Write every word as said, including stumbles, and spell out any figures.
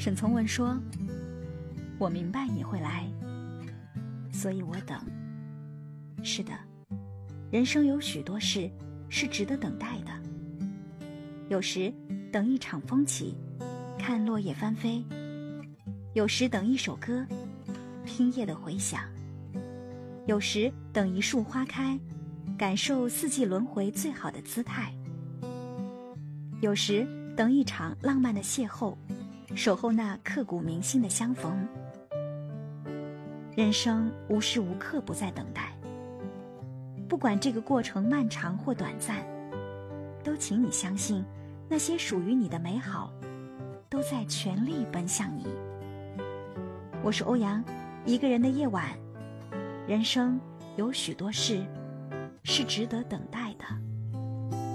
沈从文说，我明白你会来，所以我等。是的，人生有许多事是值得等待的。有时等一场风起，看落叶翻飞；有时等一首歌，听夜的回响；有时等一束花开，感受四季轮回最好的姿态；有时等一场浪漫的邂逅，守候那刻骨铭心的相逢。人生无时无刻不在等待，不管这个过程漫长或短暂，都请你相信，那些属于你的美好都在全力奔向你。我是欧阳，一个人的夜晚，人生有许多事是值得等待